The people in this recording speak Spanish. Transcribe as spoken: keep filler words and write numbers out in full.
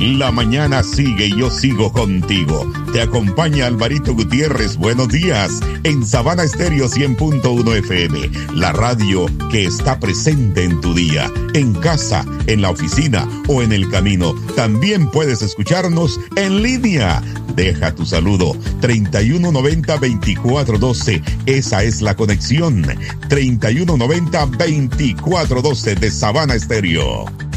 La mañana sigue y yo sigo contigo. Te acompaña Alvarito Gutiérrez. Buenos días. En Sabana Estéreo cien punto uno F M. La radio que está presente en tu día. En casa, en la oficina o en el camino. También puedes escucharnos en línea. Deja tu saludo. treinta y uno noventa, veinticuatro doce. Esa es la conexión. treinta y uno noventa, veinticuatro doce de Sabana Estéreo.